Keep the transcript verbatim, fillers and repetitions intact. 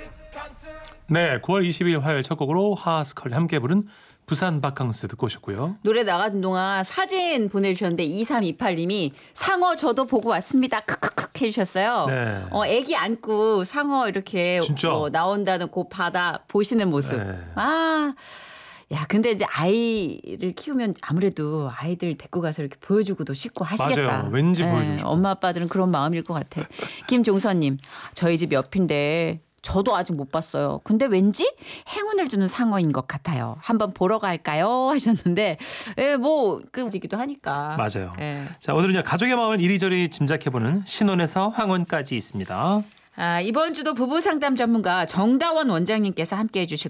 네, 구월 이십일 화요일 첫 곡으로 하하스컬이 함께 부른 부산 바캉스 듣고 오셨고요. 노래 나가는 동안 사진 보내주셨는데 이삼이팔 님이 상어 저도 보고 왔습니다. 크크크 해주셨어요. 네. 어, 애기 안고 상어 이렇게 진짜? 어, 나온다는 그 바다 보시는 모습. 네. 아, 야 근데 이제 아이를 키우면 아무래도 아이들 데리고 가서 이렇게 보여주고도 싶고 하시겠다. 맞아요. 왠지 예, 보여주고 싶고. 엄마 아빠들은 그런 마음일 것 같아. 김종선님, 저희 집 옆인데 저도 아직 못 봤어요. 근데 왠지 행운을 주는 상어인 것 같아요. 한번 보러 갈까요? 하셨는데, 예, 뭐, 그지기도 하니까. 맞아요. 예. 자, 오늘은요 가족의 마음을 이리저리 짐작해보는 신혼에서 황혼까지 있습니다. 아, 이번 주도 부부 상담 전문가 정다원 원장님께서 함께해 주실